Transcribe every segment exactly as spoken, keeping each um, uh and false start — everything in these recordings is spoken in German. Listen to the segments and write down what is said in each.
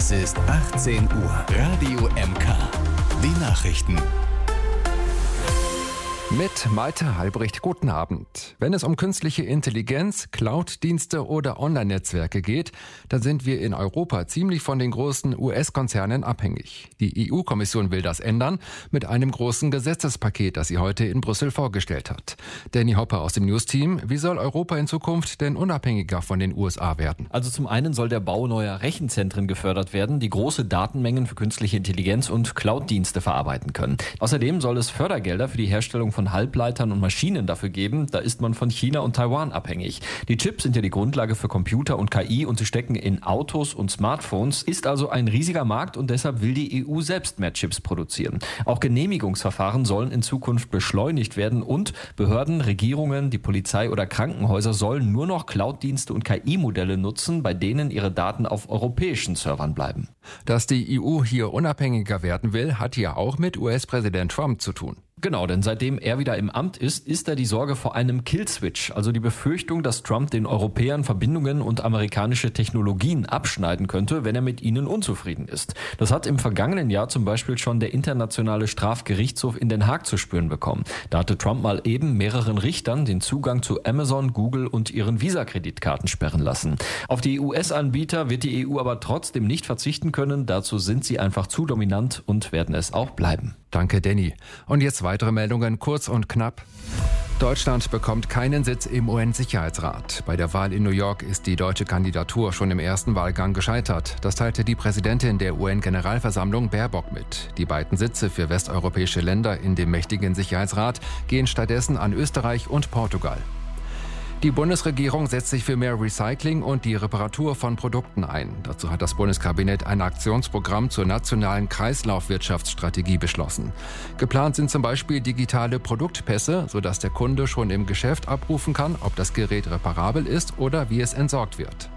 Es ist achtzehn Uhr. Radio M K. Die Nachrichten. Mit Malte Halbricht, guten Abend. Wenn es um künstliche Intelligenz, Cloud-Dienste oder Online-Netzwerke geht, dann sind wir in Europa ziemlich von den großen U S-Konzernen abhängig. Die E U-Kommission will das ändern mit einem großen Gesetzespaket, das sie heute in Brüssel vorgestellt hat. Danny Hopper aus dem News-Team, wie soll Europa in Zukunft denn unabhängiger von den U S A werden? Also zum einen soll der Bau neuer Rechenzentren gefördert werden, die große Datenmengen für künstliche Intelligenz und Cloud-Dienste verarbeiten können. Außerdem soll es Fördergelder für die Herstellung von Halbleitern und Maschinen dafür geben. Da ist man von China und Taiwan abhängig. Die Chips sind ja die Grundlage für Computer und K I und sie stecken in Autos und Smartphones. Ist also ein riesiger Markt und deshalb will die E U selbst mehr Chips produzieren. Auch Genehmigungsverfahren sollen in Zukunft beschleunigt werden und Behörden, Regierungen, die Polizei oder Krankenhäuser sollen nur noch Cloud-Dienste und K I-Modelle nutzen, bei denen ihre Daten auf europäischen Servern bleiben. Dass die E U hier unabhängiger werden will, hat ja auch mit U S-Präsident Trump zu tun. Genau, denn seitdem er wieder im Amt ist, ist da die Sorge vor einem Killswitch, also die Befürchtung, dass Trump den Europäern Verbindungen und amerikanische Technologien abschneiden könnte, wenn er mit ihnen unzufrieden ist. Das hat im vergangenen Jahr zum Beispiel schon der Internationale Strafgerichtshof in Den Haag zu spüren bekommen. Da hatte Trump mal eben mehreren Richtern den Zugang zu Amazon, Google und ihren Visa-Kreditkarten sperren lassen. Auf die U S-Anbieter wird die E U aber trotzdem nicht verzichten können. Dazu sind sie einfach zu dominant und werden es auch bleiben. Danke, Danny. Und jetzt weitere Meldungen, kurz und knapp. Deutschland bekommt keinen Sitz im U N-Sicherheitsrat. Bei der Wahl in New York ist die deutsche Kandidatur schon im ersten Wahlgang gescheitert. Das teilte die Präsidentin der U N-Generalversammlung Baerbock mit. Die beiden Sitze für westeuropäische Länder in dem mächtigen Sicherheitsrat gehen stattdessen an Österreich und Portugal. Die Bundesregierung setzt sich für mehr Recycling und die Reparatur von Produkten ein. Dazu hat das Bundeskabinett ein Aktionsprogramm zur nationalen Kreislaufwirtschaftsstrategie beschlossen. Geplant sind zum Beispiel digitale Produktpässe, sodass der Kunde schon im Geschäft abrufen kann, ob das Gerät reparabel ist oder wie es entsorgt wird.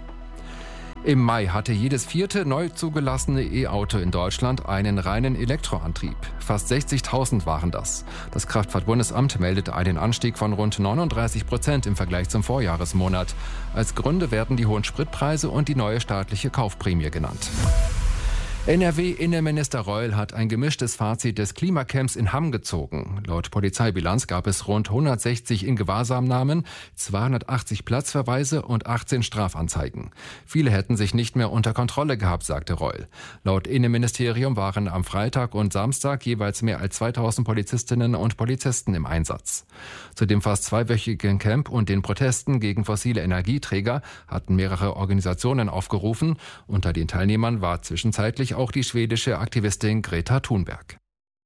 Im Mai hatte jedes vierte neu zugelassene E-Auto in Deutschland einen reinen Elektroantrieb. Fast sechzigtausend waren das. Das Kraftfahrtbundesamt meldet einen Anstieg von rund neununddreißig Prozent im Vergleich zum Vorjahresmonat. Als Gründe werden die hohen Spritpreise und die neue staatliche Kaufprämie genannt. N R W-Innenminister Reul hat ein gemischtes Fazit des Klimacamps in Hamm gezogen. Laut Polizeibilanz gab es rund hundertsechzig Ingewahrsamnahmen, zweihundertachtzig Platzverweise und achtzehn Strafanzeigen. Viele hätten sich nicht mehr unter Kontrolle gehabt, sagte Reul. Laut Innenministerium waren am Freitag und Samstag jeweils mehr als zweitausend Polizistinnen und Polizisten im Einsatz. Zu dem fast zweiwöchigen Camp und den Protesten gegen fossile Energieträger hatten mehrere Organisationen aufgerufen. Unter den Teilnehmern war zwischenzeitlich auch die schwedische Aktivistin Greta Thunberg.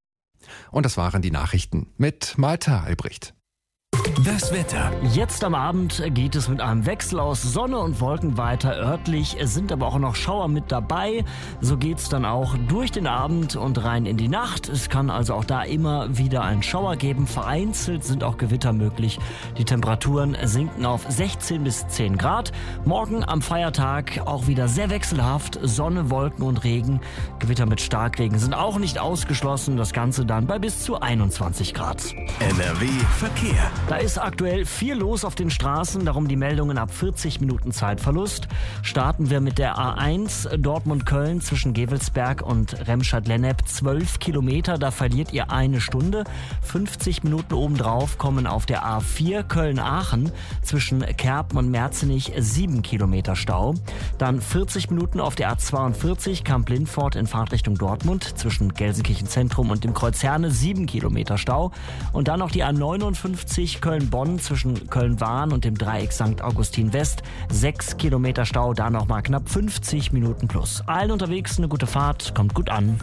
Und das waren die Nachrichten mit Malte Halbricht. Das Wetter. Jetzt am Abend geht es mit einem Wechsel aus Sonne und Wolken weiter örtlich. Es sind aber auch noch Schauer mit dabei. So geht's dann auch durch den Abend und rein in die Nacht. Es kann also auch da immer wieder einen Schauer geben. Vereinzelt sind auch Gewitter möglich. Die Temperaturen sinken auf sechzehn bis zehn Grad. Morgen am Feiertag auch wieder sehr wechselhaft. Sonne, Wolken und Regen. Gewitter mit Starkregen sind auch nicht ausgeschlossen. Das Ganze dann bei bis zu einundzwanzig Grad. N R W Verkehr. Da ist aktuell viel los auf den Straßen, darum die Meldungen ab vierzig Minuten Zeitverlust. Starten wir mit der A eins Dortmund-Köln zwischen Gevelsberg und Remscheid-Lennep. zwölf Kilometer, da verliert ihr eine Stunde. fünfzig Minuten obendrauf kommen auf der A vier Köln-Aachen zwischen Kerpen und Merzenich sieben Kilometer Stau. Dann vierzig Minuten auf der A zweiundvierzig Kamp-Lindfort in Fahrtrichtung Dortmund zwischen Gelsenkirchen Zentrum und dem Kreuz Herne sieben Kilometer Stau. Und dann noch die A neunundfünfzig Köln-Bonn zwischen Köln-Wahn und dem Dreieck Sankt Augustin West. sechs Kilometer Stau, da noch mal knapp fünfzig Minuten plus. Allen unterwegs eine gute Fahrt, kommt gut an.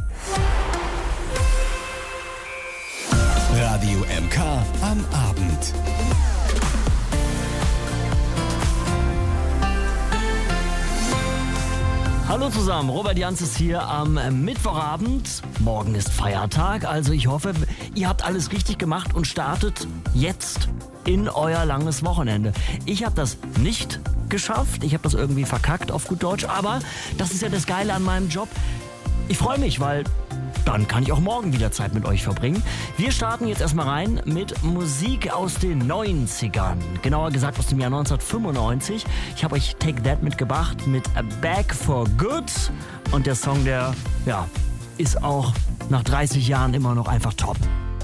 Radio M K am Abend. Hallo zusammen, Robert Janz ist hier am Mittwochabend. Morgen ist Feiertag, also ich hoffe, ihr habt alles richtig gemacht und startet jetzt in euer langes Wochenende. Ich habe das nicht geschafft, ich habe das irgendwie verkackt auf gut Deutsch, aber das ist ja das Geile an meinem Job. Ich freue mich, weil dann kann ich auch morgen wieder Zeit mit euch verbringen. Wir starten jetzt erstmal rein mit Musik aus den neunzigern. Genauer gesagt aus dem Jahr neunzehnhundertfünfundneunzig. Ich habe euch Take That mitgebracht mit Back for Good. Und der Song, der, ja, ist auch nach dreißig Jahren immer noch einfach top.